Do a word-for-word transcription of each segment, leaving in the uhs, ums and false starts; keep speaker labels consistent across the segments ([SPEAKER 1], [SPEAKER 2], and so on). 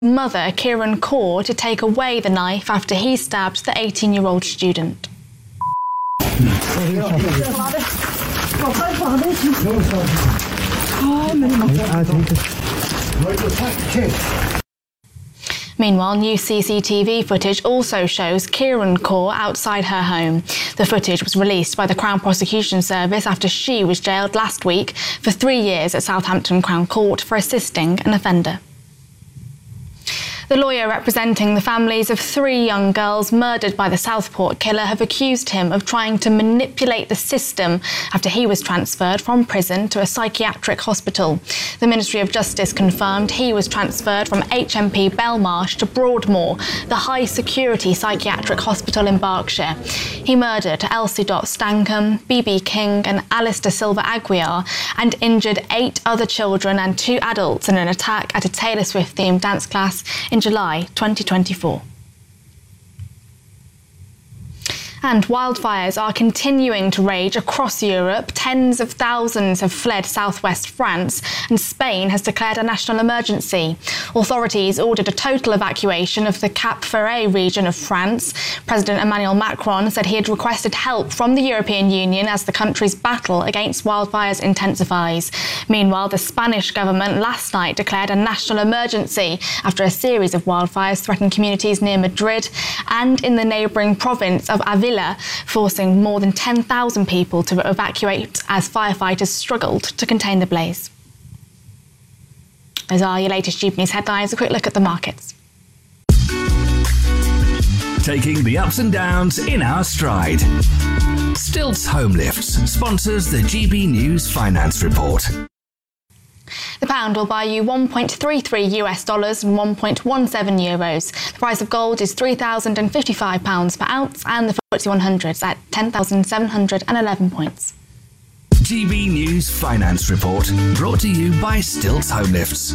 [SPEAKER 1] mother, Kieran Kaur, to take away the knife after he stabbed the eighteen-year-old student. Meanwhile, new C C T V footage also shows Kieran Kaur outside her home. The footage was released by the Crown Prosecution Service after she was jailed last week for three years at Southampton Crown Court for assisting an offender. The lawyer representing the families of three young girls murdered by the Southport killer have accused him of trying to manipulate the system after he was transferred from prison to a psychiatric hospital. The Ministry of Justice confirmed he was transferred from H M P Belmarsh to Broadmoor, the high-security psychiatric hospital in Berkshire. He murdered Elsie Dot Stankham, B B King and Alistair Silva Aguiar and injured eight other children and two adults in an attack at a Taylor Swift-themed dance class in July twenty twenty-four. And wildfires are continuing to rage across Europe. Tens of thousands have fled southwest France, and Spain has declared a national emergency. Authorities ordered a total evacuation of the Cap Ferret region of France. President Emmanuel Macron said he had requested help from the European Union as the country's battle against wildfires intensifies. Meanwhile, the Spanish government last night declared a national emergency after a series of wildfires threatened communities near Madrid and in the neighbouring province of Avila, forcing more than ten thousand people to evacuate as firefighters struggled to contain the blaze. Those are your latest Tube News headlines. A quick look at the markets.
[SPEAKER 2] Taking the ups and downs in our stride. Stilts Home Lifts sponsors the G B News Finance Report.
[SPEAKER 1] The pound will buy you one point three three US dollars and one point one seven euros. The price of gold is three thousand fifty-five pounds per ounce, and the F T S E one hundred is at ten thousand seven hundred eleven points.
[SPEAKER 2] G B News Finance Report, brought to you by Stilts Home Lifts.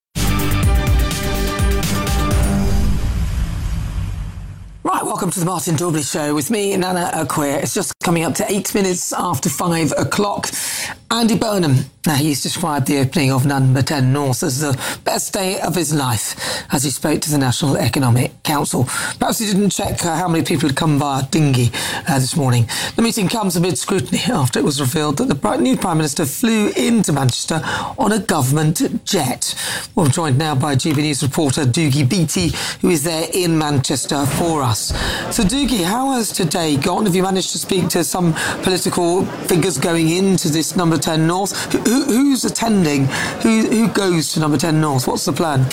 [SPEAKER 3] Right, welcome to the Martin Daubry Show with me, Nana Aquia. It's just coming up to eight minutes after five o'clock. Andy Burnham, now he's described the opening of Number ten North as the best day of his life as he spoke to the National Economic Council. Perhaps he didn't check uh, how many people had come via dinghy uh, this morning. The meeting comes amid scrutiny after it was revealed that the new Prime Minister flew into Manchester on a government jet. Well, I'm joined now by G B News reporter Doogie Beattie, who is there in Manchester for us. So, Doogie, how has today gone? Have you managed to speak to some political figures going into this Number ten North? Who, who's attending? Who, who goes to Number ten North? What's the plan?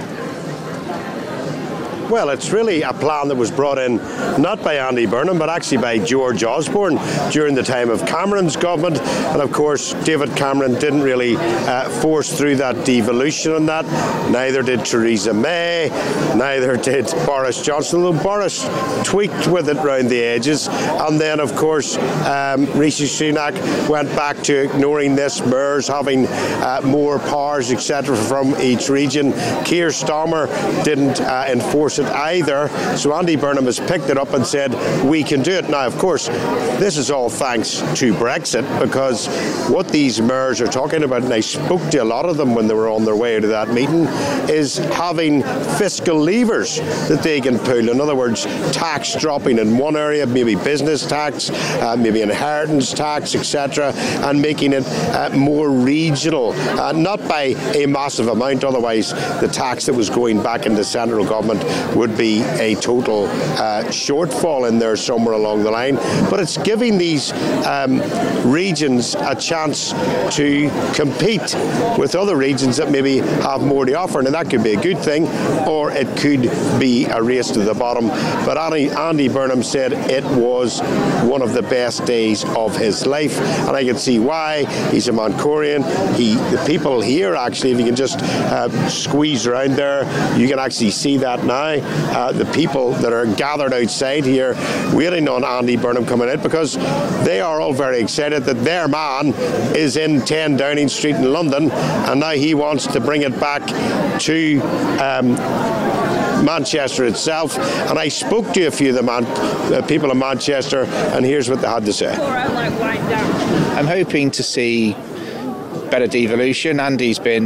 [SPEAKER 4] Well, it's really a plan that was brought in not by Andy Burnham, but actually by George Osborne during the time of Cameron's government. And of course, David Cameron didn't really uh, force through that devolution on that. Neither did Theresa May, neither did Boris Johnson. Although Boris tweaked with it round the edges. And then, of course, um, Rishi Sunak went back to ignoring this, mayors having uh, more powers, et cetera, from each region. Keir Starmer didn't uh, enforce it either, so Andy Burnham has picked it up and said we can do it. Now, of course, this is all thanks to Brexit, because what these mayors are talking about, and I spoke to a lot of them when they were on their way to that meeting, is having fiscal levers that they can pull. In other words, tax dropping in one area, maybe business tax, uh, maybe inheritance tax, et cetera, and making it uh, more regional, uh, not by a massive amount, otherwise the tax that was going back into central government would be a total uh, shortfall in there somewhere along the line. But it's giving these um, regions a chance to compete with other regions that maybe have more to offer. And that could be a good thing, or it could be a race to the bottom. But Andy, Andy Burnham said it was one of the best days of his life. And I can see why. He's a Mancunian. He, the people here, actually, if you can just uh, squeeze around there, you can actually see that now. Uh, the people that are gathered outside here waiting on Andy Burnham coming out, because they are all very excited that their man is in ten Downing Street in London, and now he wants to bring it back to um, Manchester itself. And I spoke to a few of the man, uh, people in Manchester, and here's what they had to say.
[SPEAKER 5] I'm hoping to see better devolution. Andy's been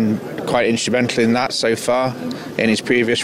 [SPEAKER 5] quite instrumental in that so far in his previous